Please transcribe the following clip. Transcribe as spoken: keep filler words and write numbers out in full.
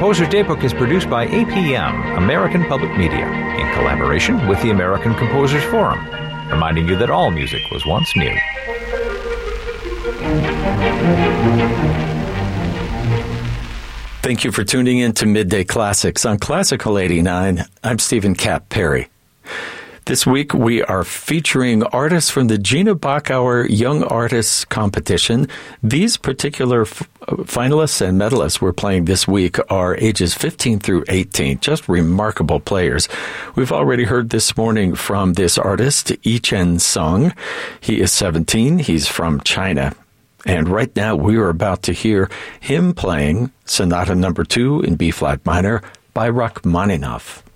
Composer's Daybook is produced by A P M, American Public Media, in collaboration with the American Composers Forum, reminding you that all music was once new. Thank you for tuning in to Midday Classics on Classical eighty-nine. I'm Stephen Cap Perry. This week, we are featuring artists from the Gina Bachauer Young Artists Competition. These particular f- finalists and medalists we're playing this week are ages fifteen through eighteen, just remarkable players. We've already heard this morning from this artist, Yi-Chen Sung. He is seventeen. He's from China. And right now, we are about to hear him playing Sonata Number Two in B-flat minor by Rachmaninoff.